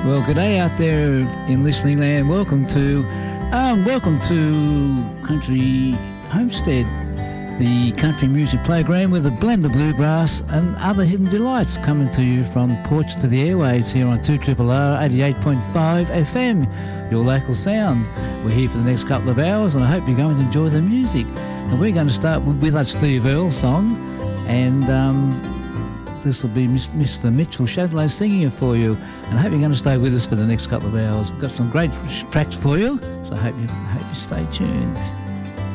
Well, good day out there in listening land. Welcome to Country Homestead, the country music program with a blend of bluegrass and other hidden delights coming to you from porch to the airwaves here on 2RRR 88.5 FM, your local sound. We're here for the next couple of hours and I hope you're going to enjoy the music. And we're going to start with that Steve Earle song, and this will be Mr. Mitchell Shadlow singing it for you. And I hope you're going to stay with us for the next couple of hours. We've got some great tracks for you, so I hope you stay tuned.